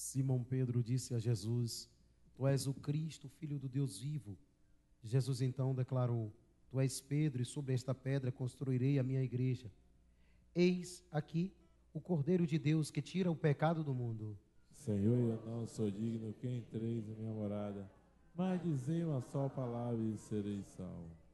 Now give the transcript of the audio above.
Simão Pedro disse a Jesus: Tu és o Cristo, Filho do Deus vivo. Jesus então declarou: Tu és Pedro, e sobre esta pedra construirei a minha igreja. Eis aqui o Cordeiro de Deus que tira o pecado do mundo. Senhor, eu não sou digno que entreis em minha morada, mas dizei uma só palavra e serei salvo.